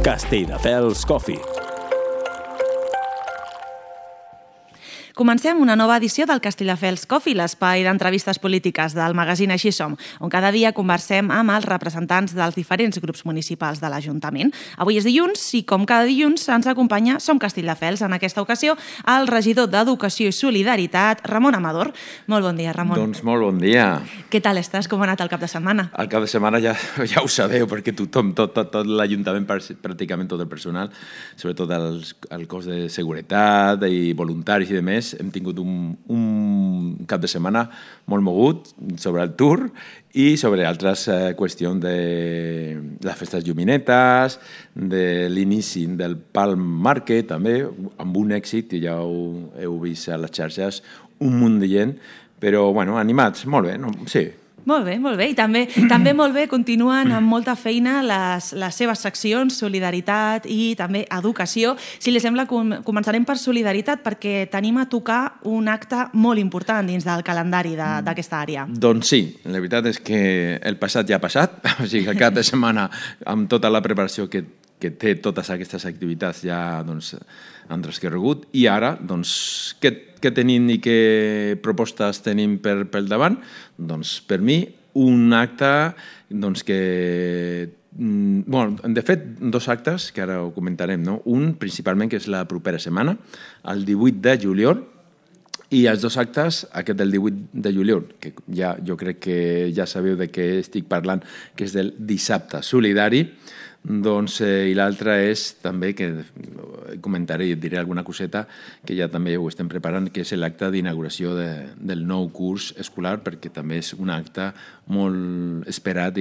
Castelldefels Coffee. Comencem una nova edició del Castelldefels Coffee, l'espai d'entrevistes polítiques del magazín Així Som, on cada dia conversem amb els representants dels diferents grups municipals de l'Ajuntament. Avui és dilluns i, com cada dilluns, ens acompanya Som Castelldefels. En aquesta ocasió, el regidor d'Educació i Solidaritat, Ramon Amador. Molt bon dia, Ramon. Doncs molt bon dia. Què tal estàs? Com ha anat el cap de setmana? El cap de setmana ja ho sabeu, perquè tothom, tot l'Ajuntament, pràcticament tot el personal, sobretot el cos de seguretat i voluntaris i demés, hem tingut un cap de setmana molt mogut sobre el tour i sobre altres qüestions de les festes lluminetes, de l'inici del Palm Market, també, amb un èxit, i ja ho heu vist a les xarxes, un munt de gent, però, bueno, animats, molt bé, no? Sí. Molt bé, molt bé. I també molt bé, continuen amb molta feina les seves seccions, Solidaritat i també Educació. Si li sembla, començarem per Solidaritat, perquè tenim a tocar un acte molt important dins del calendari d'aquesta àrea. Doncs sí, la veritat és que el passat ja ha passat, o sigui que cada setmana, amb tota la preparació que té totes aquestes activitats, ja han transcorregut, i ara, doncs, què tenim i què propostes tenim pel davant? Doncs, per mi, un acte que... de fet, dos actes, que ara ho comentarem, no? Un, principalment, que és la propera setmana, el 18 de juliol, i els dos actes, aquest del 18 de juliol, que ja, jo crec que ja sabeu de què estic parlant, que és del dissabte solidari, i l'altre és també, que comentaré i et diré alguna coseta, que ja també ho estem preparant, que és l'acte d'inauguració del nou curs escolar, perquè també és un acte molt esperat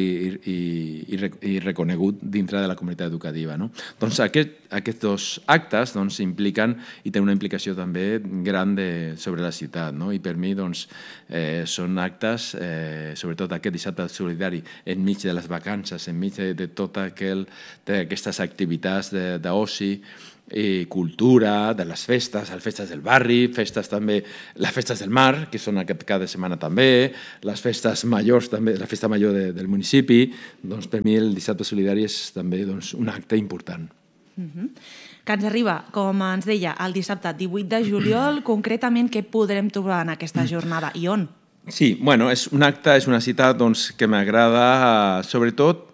i reconegut dintre de la comunitat educativa. No? Doncs aquests dos actes impliquen i tenen una implicació també gran sobre la ciutat. No? I per mi són actes, sobretot aquest dissabte solidari, enmig de les vacances, enmig de tot d'aquestes activitats d'oci i cultura, de les festes del barri, festes també, les festes del mar, que són cada setmana també, les festes majors també, la festa major del municipi, doncs per mi el dissabte solidari és també un acte important. Que ens arriba, com ens deia, el dissabte 18 de juliol, concretament què podrem trobar en aquesta jornada i on? Sí, bueno, és un acte, és una cita que m'agrada sobretot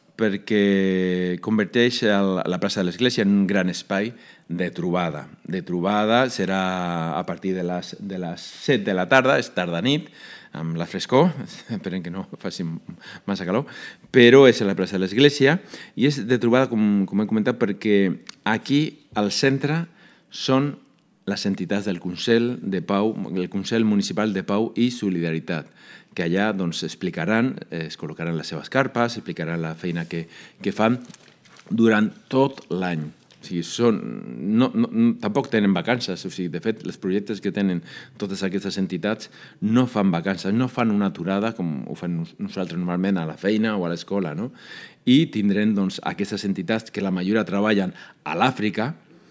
perquè converteix la plaça de l'Església en un gran espai de trobada. De trobada serà a partir de les 7 de la tarda, és tarda-nit, amb la frescor, esperem que no faci massa calor, però és a la plaça de l'Església i és de trobada, com he comentat, perquè aquí al centre són les entitats del Consell de Pau, el Consell Municipal de Pau i Solidaritat, que allà explicaran, es col·locaran les seves carpes, explicaran la feina que fan durant tot l'any. O sigui, tampoc tenen vacances, o sigui, de fet, els projectes que tenen totes aquestes entitats no fan vacances, no fan una aturada com ho fan nosaltres normalment a la feina o a l'escola, no? I tindrem aquestes entitats que la majoria treballen a l'Àfrica,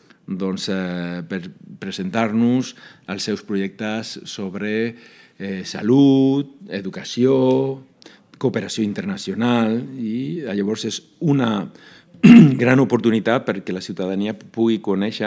per presentar-nos els seus projectes sobre salut, educació, cooperació internacional, i llavors és una gran oportunitat perquè la ciutadania pugui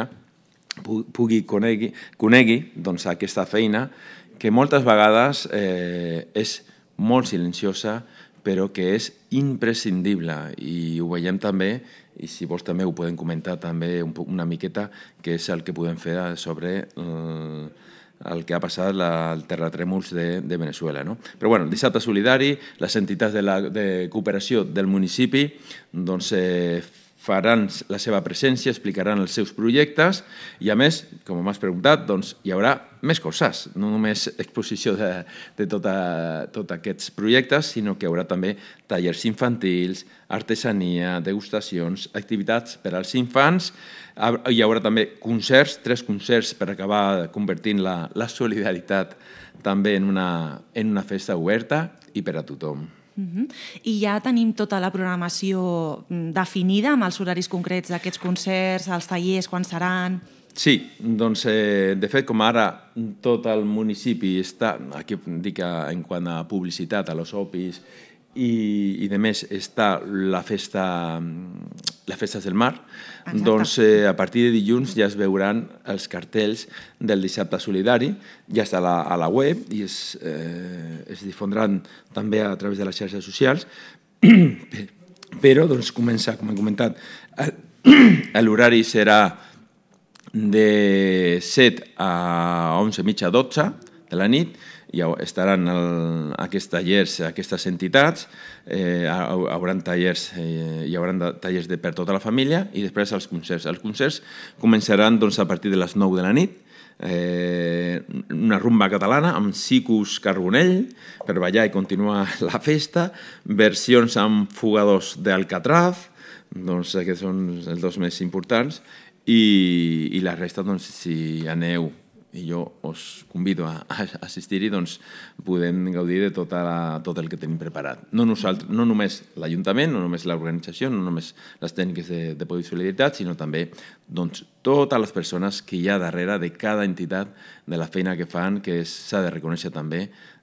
conegui aquesta feina que moltes vegades és molt silenciosa però que és imprescindible, i ho veiem també, i si vols també ho podem comentar també una miqueta, que és el que podem fer sobre el que ha passat el terratrèmols de Venezuela. No? Però bueno, el dissabte solidari, les entitats de cooperació del municipi faran la seva presència, explicaran els seus projectes i, a més, com m'has preguntat, hi haurà més coses, no només exposició de tots aquests projectes, sinó que hi haurà també tallers infantils, artesania, degustacions, activitats per als infants, hi haurà també concerts, 3 concerts per acabar convertint la solidaritat també en una festa oberta i per a tothom. I ja tenim tota la programació definida amb els horaris concrets d'aquests concerts, els tallers, quan seran? Sí, de fet, com ara tot el municipi està, aquí dic en quant a publicitat, a los opis i de més, està la festa les festes del mar, Exacte. doncs a partir de dilluns ja es veuran els cartells del dissabte solidari, ja està a la web i es difondran també a través de les xarxes socials, però doncs comença, com he comentat, l'horari serà de 7 a 11, mitja, 12 de la nit, i estaran aquests tallers, aquestes entitats, hi haurà tallers per tota la família i després els concerts. Els concerts començaran doncs, a partir de les 9 de la nit, una rumba catalana amb Sicus Carbonell per ballar i continuar la festa, versions amb fugadors d'Alcatraz, doncs aquests són els dos més importants, i la resta, doncs, si aneu i jo us convido a assistir-hi, doncs podem gaudir de tot el que tenim preparat. No només l'Ajuntament, no només l'organització, no només les tècniques de Pau i Solidaritat, sinó també doncs, totes les persones que hi ha darrere de cada entitat, de la feina que fan, que s'ha de reconèixer també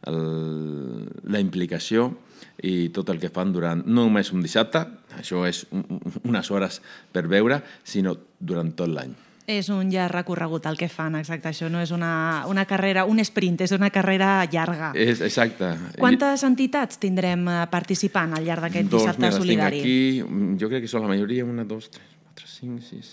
la implicació i tot el que fan durant, no només un dissabte, això és unes hores per veure, sinó durant tot l'any. És un llarg recorregut el que fan, exacte. Això no és una carrera, un sprint, és una carrera llarga. Exacte. Quantes entitats tindrem participant al llarg d'aquest dissabte solidari? Doncs mira, aquí, jo crec que són la majoria, 1, 2, 3, 4, 5, 6...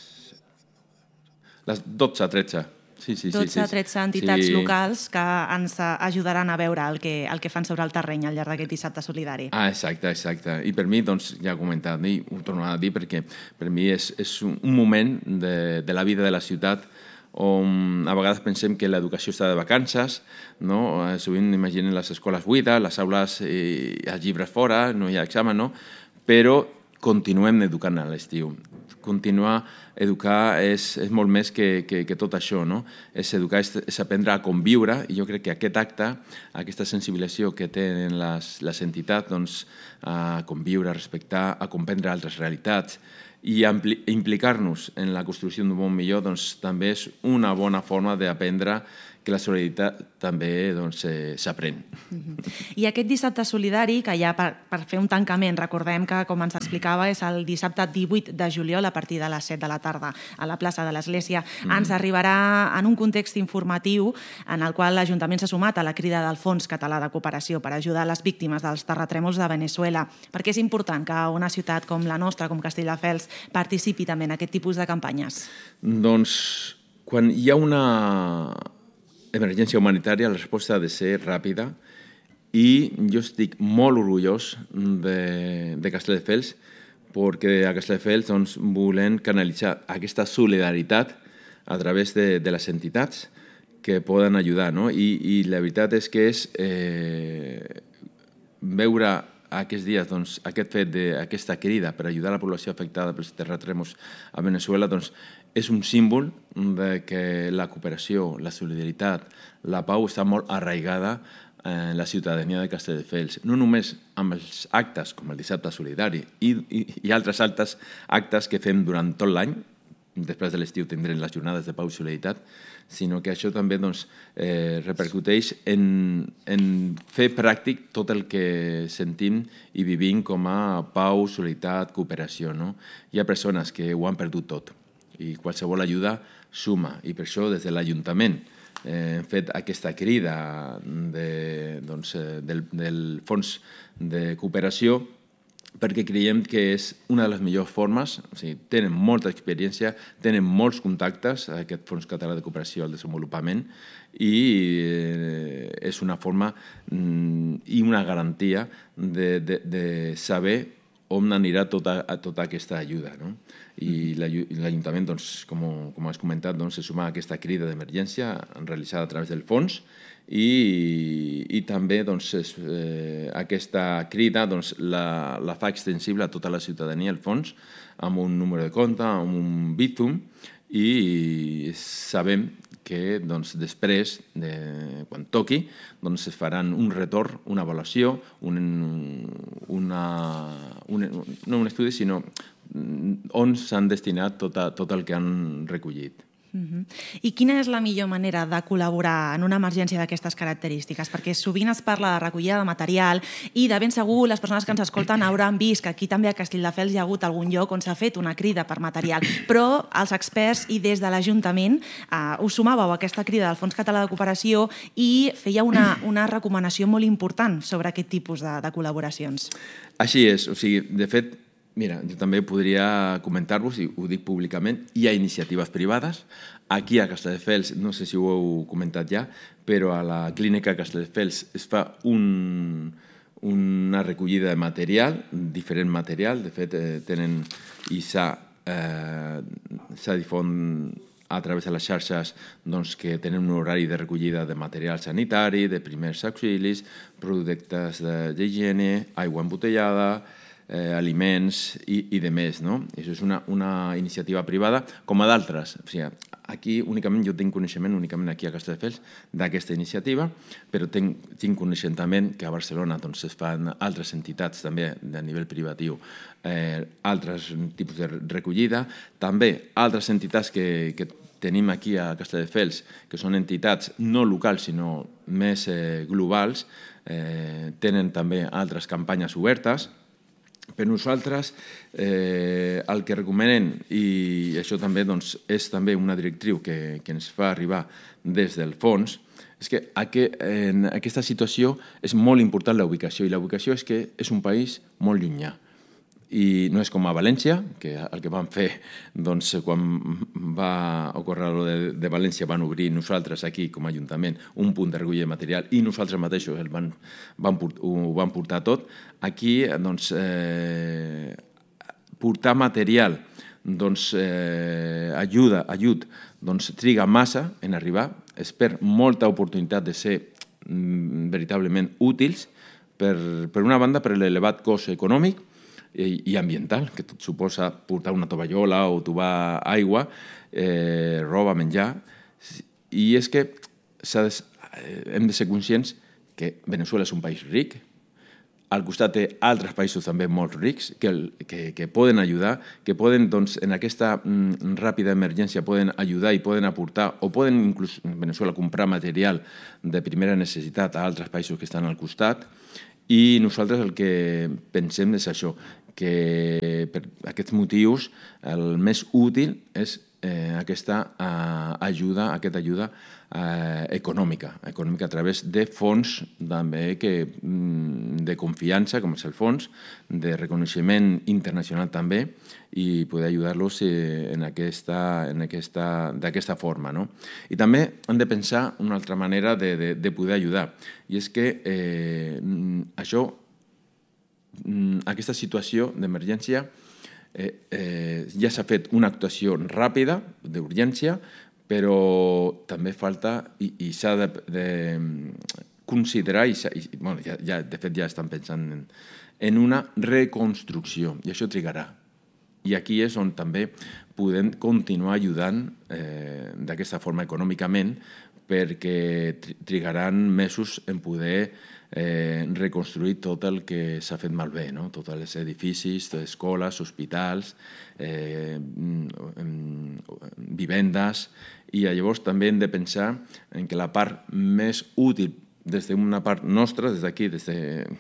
Les 12, 13. Sí, 12 o 13 entitats locals que ens ajudaran a veure el que fan sobre el terreny al llarg d'aquest dissabte solidari. Exacte. I per mi, doncs, ja he comentat, i ho torno a dir perquè per mi és un moment de la vida de la ciutat on a vegades pensem que l'educació està de vacances, no? Sovint imaginen les escoles buides, les aules i els llibres fora, no hi ha examen, no? Però continuem educant a l'estiu. Continuar a educar és molt més que tot això, no? És educar, és aprendre a conviure, i jo crec que aquest acte, aquesta sensibilització que tenen les entitats, doncs, a conviure, a respectar, a comprendre altres realitats i a implicar-nos en la construcció d'un món millor, doncs, també és una bona forma d'aprendre que la solidaritat també s'aprèn. I aquest dissabte solidari, que ja per fer un tancament, recordem que, com ens explicava, és el dissabte 18 de juliol a partir de les 7 de la tarda a la plaça de l'Església, ens arribarà en un context informatiu en el qual l'Ajuntament s'ha sumat a la crida del Fons Català de Cooperació per ajudar les víctimes dels terratrèmols de Veneçuela, perquè és important que una ciutat com la nostra, com Castelldefels, participi també en aquest tipus de campanyes. Doncs, quan hi ha una emergència humanitària, la resposta ha de ser ràpida, i jo estic molt orgullós de Castelldefels perquè a Castelldefels doncs, volem canalitzar aquesta solidaritat a través de les entitats que poden ajudar, no? I la veritat és que és veure aquests dies doncs, aquest fet d'aquesta crida per ajudar la població afectada pels terratrèmols a Veneçuela, doncs, és un símbol de que la cooperació, la solidaritat, la pau està molt arraigada en la ciutadania de Castelldefels. No només amb els actes com el dissabte solidari i altres actes que fem durant tot l'any, després de l'estiu tindrem les jornades de pau i solidaritat, sinó que això també doncs, repercuteix en fer pràctic tot el que sentim i vivim com a pau, solidaritat, cooperació. No? Hi ha persones que ho han perdut tot i qualsevol ajuda suma, i per això des de l'Ajuntament hem fet aquesta crida del Fons de Cooperació perquè creiem que és una de les millors formes, o sigui, tenen molta experiència, tenen molts contactes, aquest Fons Català de Cooperació al Desenvolupament, i és una forma i una garantia de saber on anirà tota aquesta ajuda. No? I l'Ajuntament, doncs, com has comentat, doncs, se suma a aquesta crida d'emergència realitzada a través del fons, i també doncs, aquesta crida doncs, la fa extensible a tota la ciutadania, el fons, amb un número de compte, amb un Bizum, i sabem que doncs, després, quan toqui, doncs, es faran un retorn, una avaluació, no un estudi, sinó on s'han destinat tot el que han recollit. I quina és la millor manera de col·laborar en una emergència d'aquestes característiques? Perquè sovint es parla de recollida de material i de ben segur les persones que ens escolten hauran vist que aquí també a Castelldefels hi ha hagut algun lloc on s'ha fet una crida per material, però els experts i des de l'Ajuntament us sumàveu a aquesta crida del Fons Català de Cooperació i feia una recomanació molt important sobre aquest tipus de col·laboracions. Així és, o sigui, de fet, mira, jo també podria comentar-vos, i ho dic públicament, hi ha iniciatives privades. Aquí a Castelldefels, no sé si ho heu comentat ja, però a la clínica Castelldefels es fa una recollida de material, diferent material. De fet, tenen i s'ha difon a través de les xarxes que tenen un horari de recollida de material sanitari, de primers auxilis, productes d'higiene, aigua embotellada, aliments i de més, no? Això és una iniciativa privada, com a d'altres. O sigui, aquí únicament jo tinc coneixement, únicament aquí a Castelldefels, d'aquesta iniciativa, però tinc coneixement que a Barcelona es fan altres entitats també de nivell privatiu, altres tipus de recollida, també altres entitats que tenim aquí a Castelldefels, que són entitats no locals, sinó més globals, tenen també altres campanyes obertes. Per nosaltres, el que recomanem, i això també és també una directriu que ens fa arribar des del fons, és que en aquesta situació és molt important la ubicació, i la ubicació és que és un país molt llunyà. I no és com a València, que el que vam fer quan va ocórrer de València van obrir nosaltres aquí com a Ajuntament un punt de recollida de material i nosaltres mateixos ho vam portar tot. Aquí portar material ajut triga massa en arribar, es perd molta oportunitat de ser veritablement útils, per una banda per l'elevat cost econòmic i ambiental, que tot suposa portar una tovallola o tubar aigua, roba, menjar. I és que hem de ser conscients que Veneçuela és un país ric, al costat té altres països també molt rics que poden ajudar, que poden, en aquesta ràpida emergència, poden ajudar i poden aportar, o poden inclús en Veneçuela comprar material de primera necessitat a altres països que estan al costat. I nosaltres el que pensem és això, que per aquests motius el més útil és aquesta ajuda econòmica a través de fons també de confiança, com és el fons, de reconeixement internacional també, i poder ajudar-los d'aquesta forma. I també hem de pensar una altra manera de poder ajudar, i és que aquesta situació d'emergència ja s'ha fet una actuació ràpida, d'urgència, però també falta i s'ha de considerar, de fet ja estan pensant en una reconstrucció, i això trigarà. I aquí és on també podem continuar ajudant d'aquesta forma econòmicament, perquè trigaran mesos en poder reconstruir tot el que s'ha fet malbé, tots els edificis, escoles, hospitals, vivendes, i llavors també hem de pensar en que la part més útil des d'una part nostra, des d'aquí, des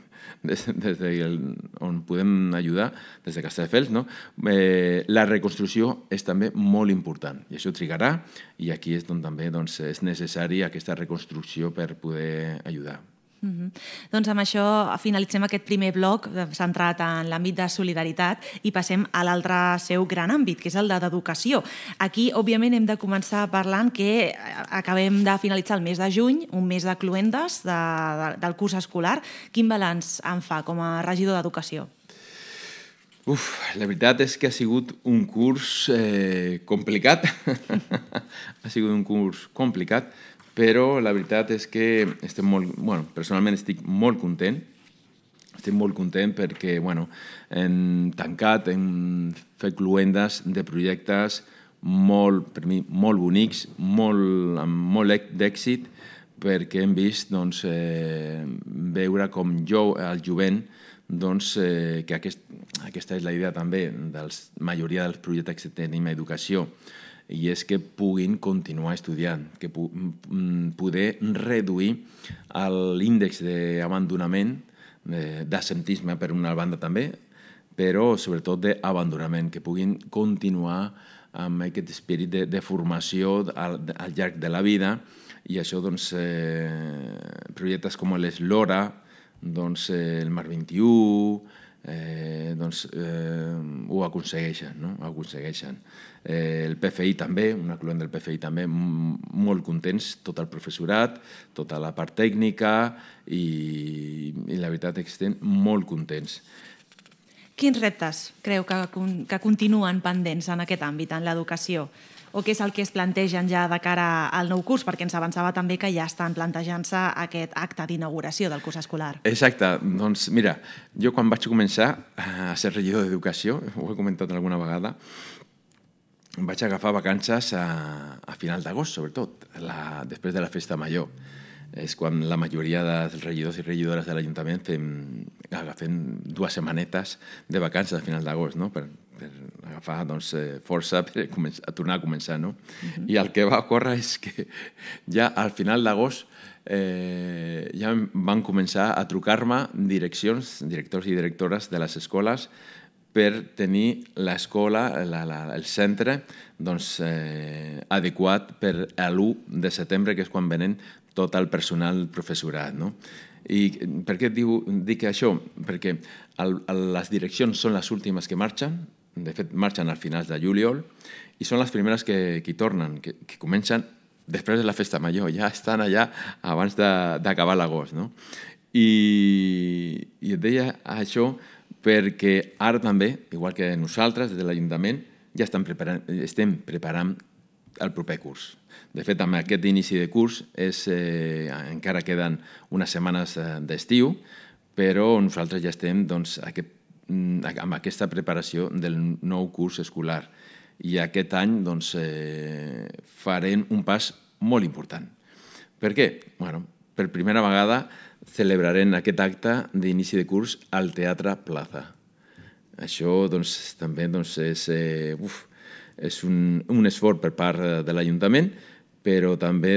on podem ajudar, des de Castelldefels, la reconstrucció és també molt important, i això trigarà, i aquí és on també és necessari aquesta reconstrucció per poder ajudar. Doncs amb això finalitzem aquest primer bloc centrat en l'àmbit de solidaritat i passem a l'altre seu gran àmbit, que és el d'educació. Aquí, òbviament, hem de començar parlant que acabem de finalitzar el mes de juny, un mes de cloendes del curs escolar. Quin balanç en fa com a regidor d'Educació? La veritat és que ha sigut un curs complicat. Ha sigut un curs complicat, però la veritat és que personalment estic molt content. Estic molt content perquè hem tancat, hem fet cloendes de projectes per mi molt bonics, amb molt d'èxit, perquè hem vist veure com el jovent, que aquesta és la idea també de la majoria dels projectes que tenim a educació, i és que puguin continuar estudiant, que poder reduir l'índex d'abandonament, d'absentisme per una banda també, però sobretot d'abandonament, que puguin continuar amb aquest esperit de formació al llarg de la vida, i això, projectes com l'Eslora, el Mar 21, ho aconsegueixen, no? El PFI també, un afluent del PFI també, molt contents, tot el professorat, tota la part tècnica, i la veritat és que estem molt contents. Quins reptes creu que continuen pendents en aquest àmbit, en l'educació? O què és el que es plantegen ja de cara al nou curs? Perquè ens avançava també que ja estan plantejant-se aquest acte d'inauguració del curs escolar. Exacte. Doncs mira, jo quan vaig començar a ser regidor d'Educació, ho he comentat alguna vegada, vaig agafar vacances a final d'agost, sobretot, després de la festa major. És quan la majoria dels regidors i regidores de l'Ajuntament agafem 2 setmanetes de vacances a final d'agost, no? Per agafar força per tornar a començar. No? I el que va ocórrer és que ja al final d'agost ja van començar a trucar-me directors i directores de les escoles per tenir l'escola, el centre, adequat per l'1 de setembre, que és quan venen tot el personal professorat. No? I per què dic això? Perquè les direccions són les últimes que marxen, de fet marxen al finals de juliol, i són les primeres que tornen, que comencen després de la festa major, ja estan allà abans d'acabar l'agost. No? I et deia això perquè ara també, igual que nosaltres, des de l'Ajuntament, ja estem preparant el proper curs. De fet, amb aquest inici de curs encara queden unes setmanes d'estiu, però nosaltres ja estem amb aquesta preparació del nou curs escolar. I aquest any farem un pas molt important. Per què? Per primera vegada celebrarem aquest acte d'inici de curs al Teatre Plaza. Això també és un esforç per part de l'Ajuntament, però també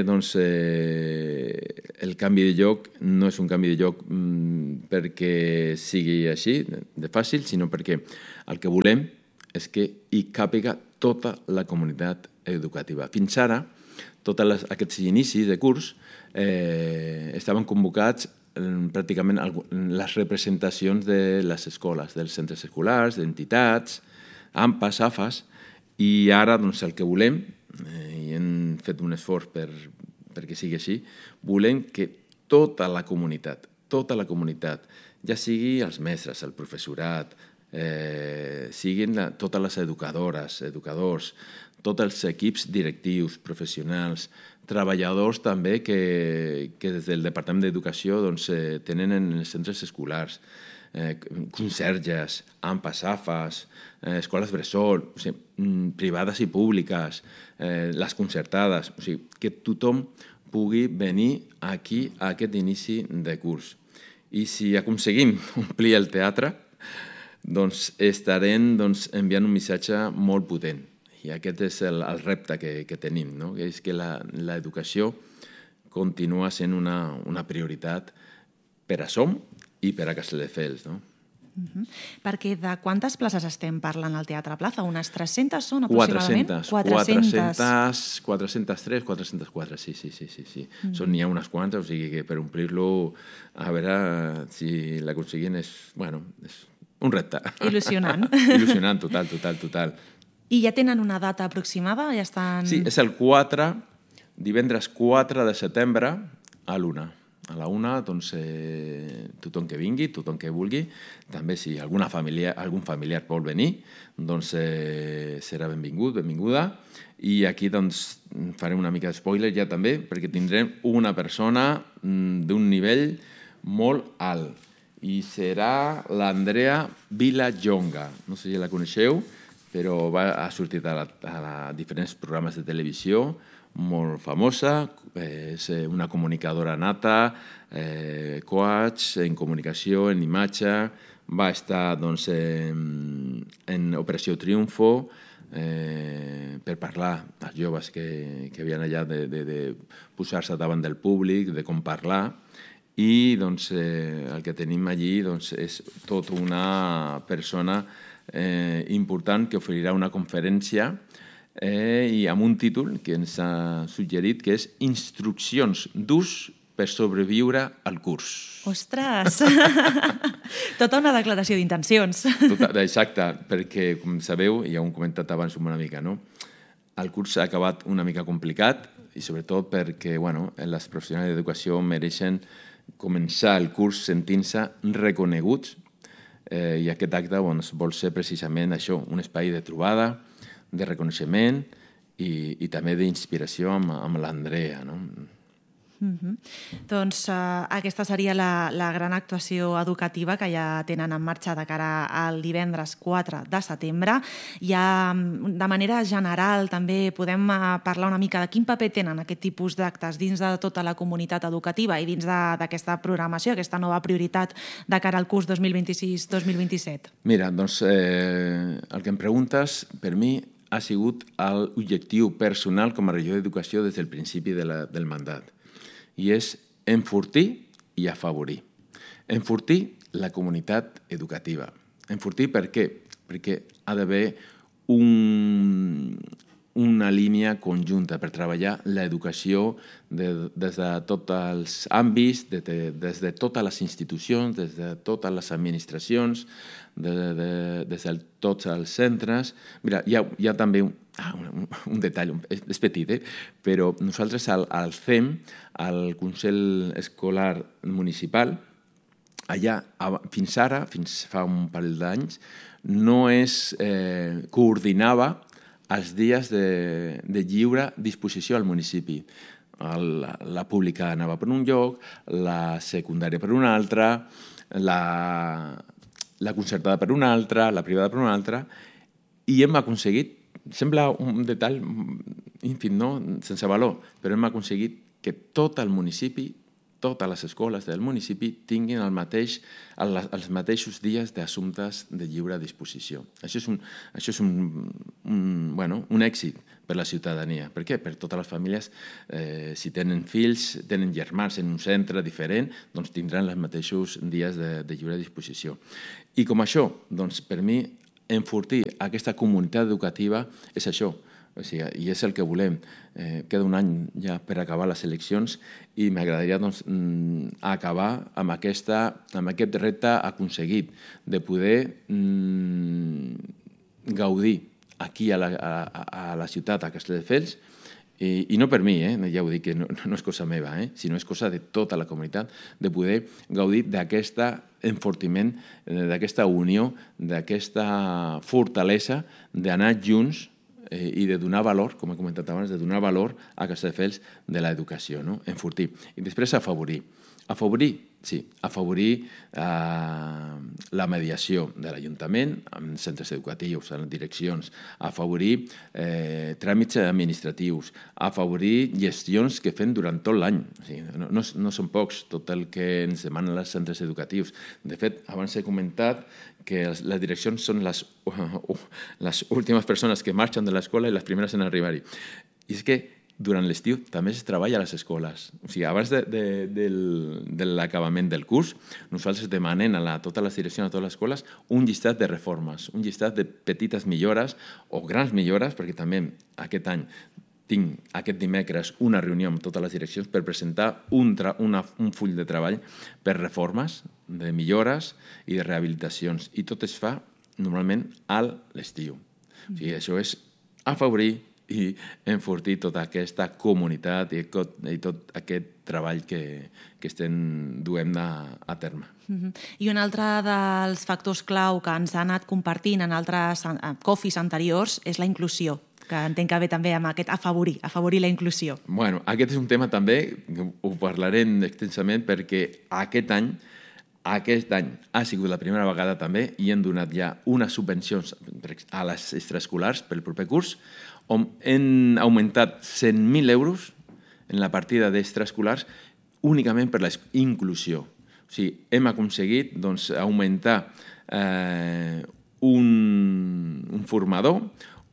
el canvi de lloc no és un canvi de lloc perquè sigui així de fàcil, sinó perquè el que volem és que hi càpiga tota la comunitat educativa. Fins ara, tots aquests inicis de curs estaven convocats pràcticament les representacions de les escoles, dels centres escolars, d'entitats, AMPAs, AFAs, i ara el que volem, i hem fet un esforç perquè sigui així, volem que tota la comunitat, ja sigui els mestres, el professorat, siguin totes les educadores, educadors, tots els equips directius, professionals, treballadors també que des del Departament d'Educació tenen en els centres escolars, conserges, AMPAs, AFAs, escoles bressol, privades i públiques, les concertades, que tothom pugui venir aquí a aquest inici de curs. I si aconseguim omplir el teatre, estarem enviant un missatge molt potent. I aquest és el repte que tenim, no? És que l'educació continua sent una prioritat per a Som i per a Castelldefels, no? Perquè de quantes places estem parlant al Teatre Plaza? Unes 300 són aproximadament? 403, 404, sí. N'hi ha unes quantes, o sigui que per omplir-lo, a veure si l'aconseguim és un repte. Il·lusionant. Il·lusionant, total. I ja tenen una data aproximada? Ja estan... Sí, és el divendres 4 de setembre a l'1. A la 1, tothom que vingui, tothom que vulgui. També si algun familiar vol venir, serà benvingut, benvinguda. I aquí farem una mica de spoiler ja també, perquè tindrem una persona d'un nivell molt alt. I serà l'Andrea Vilajonga. No sé si la coneixeu, però ha sortit a diferents programes de televisió, molt famosa, és una comunicadora nata, coach en comunicació, en imatge, va estar en Operació Triunfo, per parlar als joves que havien allà de posar-se davant del públic, de com parlar, i doncs, el que tenim allí doncs, és tota una persona important que oferirà una conferència i amb un títol que ens ha suggerit, que és Instruccions d'ús per sobreviure al curs. Ostres! Tota una declaració d'intencions. Exacte, perquè, com sabeu, ja ho hem comentat abans una mica, no? El curs ha acabat una mica complicat i sobretot perquè les professionals d'educació mereixen començar el curs sentint-se reconeguts i aquest acte vol ser precisament això, un espai de trobada, de reconeixement i també d'inspiració amb l'Andrea, no? Doncs aquesta seria la gran actuació educativa que ja tenen en marxa de cara al divendres 4 de setembre. Ja de manera general també podem parlar una mica de quin paper tenen aquest tipus d'actes dins de tota la comunitat educativa i dins d'aquesta programació, aquesta nova prioritat de cara al curs 2026-2027. Mira, doncs el que em preguntes per mi ha sigut l'objectiu personal com a regidor d'Educació des del principi del mandat. I és enfortir i afavorir. Enfortir la comunitat educativa. Enfortir per què? Perquè ha d'haver una línia conjunta per treballar l'educació des de tots els àmbits, des de totes les institucions, des de totes les administracions, des de tots els centres. Mira, hi ha també un detall, és petit, però nosaltres al CEM, al Consell Escolar Municipal, allà, fins ara, fins fa un parell d'anys, no es coordinava els dies de lliure disposició al municipi. La pública anava per un lloc, la secundària per un altre, la concertada per un altre, la privada per un altre, i hem aconseguit, sembla un detall ínfim, no? Sense valor, però hem aconseguit que tot el municipi, totes les escoles del municipi tinguin els mateixos dies d'assumptes de lliure disposició. Això és un èxit per la ciutadania. Per què? Per totes les famílies, si tenen fills, tenen germans en un centre diferent, doncs tindran els mateixos dies de lliure disposició. I com això, doncs per mi, enfortir aquesta comunitat educativa és això. O sigui, i és el que volem. Queda un any ja per acabar les eleccions i m'agradaria acabar amb aquest repte aconseguit de poder gaudir aquí a la ciutat, a Castelldefels, i no per mi, ja ho dic que no és cosa meva, sinó és cosa de tota la comunitat, de poder gaudir d'aquest enfortiment, d'aquesta unió, d'aquesta fortalesa d'anar junts i de donar valor, com he comentat abans, de donar valor a Castelldefels de l'educació, no? Enfortir. I després afavorir. Afavorir la mediació de l'Ajuntament amb centres educatius, en direccions, afavorir tràmits administratius, afavorir gestions que fem durant tot l'any. O sigui, no són pocs tot el que ens demanen els centres educatius. De fet, abans he comentat que les direccions són les últimes persones que marxen de l'escola i les primeres en arribar-hi. I és que durant l'estiu també es treballa a les escoles. O sigui, abans de l'acabament del curs, nosaltres demanem a totes les direccions, a totes les escoles, un llistat de reformes, un llistat de petites millores o grans millores, perquè també aquest any tinc aquest dimecres una reunió amb totes les direccions per presentar un full de treball per reformes, de millores i de rehabilitacions. I tot es fa normalment a l'estiu. O sigui, això és afavorir i enfortir tota aquesta comunitat i tot aquest treball que duem a terme. I un altre dels factors clau que ens ha anat compartint en altres COFIs anteriors és la inclusió, que entenc que ve també amb aquest afavorir la inclusió. Bueno, aquest és un tema també, ho parlarem extensament, perquè aquest any ha sigut la primera vegada també i hem donat ja unes subvencions a les extraescolars pel proper curs, on hem augmentat 100.000 euros en la partida d'extraescolars únicament per la inclusió. O sigui, hem aconseguit augmentar un formador,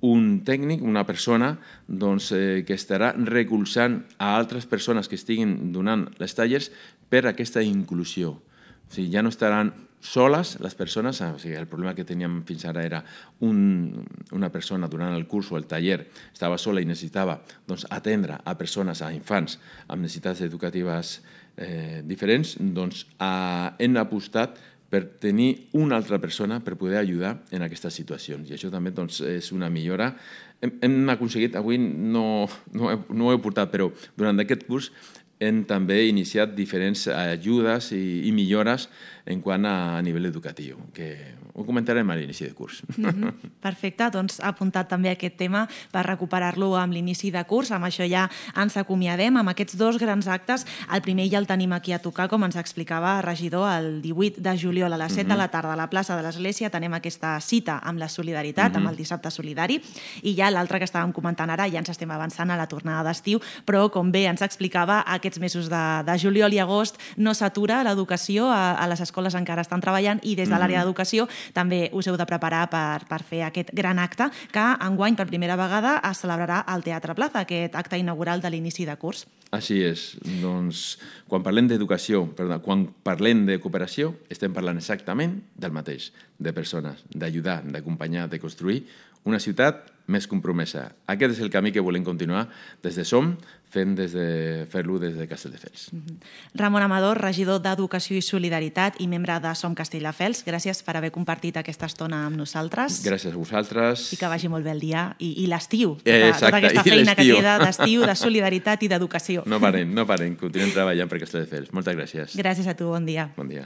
un tècnic, una persona que estarà recolzant a altres persones que estiguin donant les tallers per aquesta inclusió. O sigui, ja no estaran soles les persones, o sigui, el problema que teníem fins ara era una persona durant el curs o el taller estava sola i necessitava atendre a persones, a infants amb necessitats educatives diferents, hem apostat per tenir una altra persona per poder ajudar en aquestes situacions. I això també és una millora. Hem aconseguit, avui no ho he portat, però durant aquest curs hem també iniciat diferents ajudes i millores en quant a nivell educatiu, que ho comentarem a l'inici de curs. Perfecte, doncs ha apuntat també aquest tema per recuperar-lo amb l'inici de curs. Amb això ja ens acomiadem amb aquests 2 grans actes. El primer ja el tenim aquí a tocar, com ens explicava el regidor, el 18 de juliol a les 7 de la tarda a la plaça de l'Església tenem aquesta cita amb la solidaritat, amb el dissabte solidari, i ja l'altre que estàvem comentant ara, ja ens estem avançant a la tornada d'estiu, però com bé ens explicava, aquests mesos de juliol i agost no s'atura l'educació, a les escoles encara estan treballant i des de l'àrea d'educació també us heu de preparar per fer aquest gran acte que enguany per primera vegada es celebrarà al Teatre Plaza, aquest acte inaugural de l'inici de curs. Així és. Doncs, quan parlem d'educació, quan parlem de cooperació, estem parlant exactament del mateix, de persones, d'ajudar, d'acompanyar, de construir una ciutat més compromesa. Aquest és el camí que volem continuar des de SOM, fer-lo des de Castelldefels. Ramon Amador, regidor d'Educació i Solidaritat i membre de SOM Castelldefels, gràcies per haver compartit aquesta estona amb nosaltres. Gràcies a vosaltres. I que vagi molt bé el dia i l'estiu. Tota aquesta feina que queda d'estiu, de solidaritat i d'educació. No parem, continuem treballant per Castelldefels. Moltes gràcies. Gràcies a tu, bon dia. Bon dia.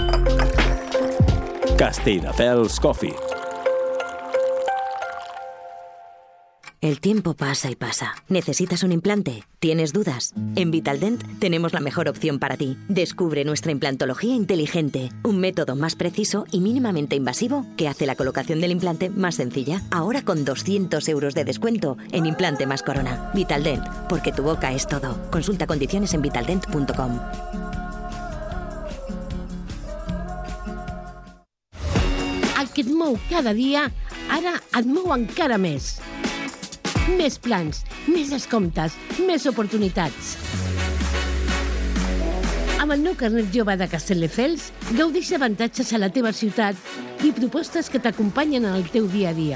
Castelldefels Coffee. El tiempo pasa y pasa. ¿Necesitas un implante? ¿Tienes dudas? En Vitaldent tenemos la mejor opción para ti. Descubre nuestra implantología inteligente, un método más preciso y mínimamente invasivo que hace la colocación del implante más sencilla. Ahora con 200 euros de descuento en Implante más Corona. Vitaldent, porque tu boca es todo. Consulta condiciones en vitaldent.com. El que et mou cada dia, ara et mou encara més. Més plans, més descomptes, més oportunitats. Amb el nou carnet jove de Castelldefels, gaudeix d'avantatges a la teva ciutat i propostes que t'acompanyen en el teu dia a dia.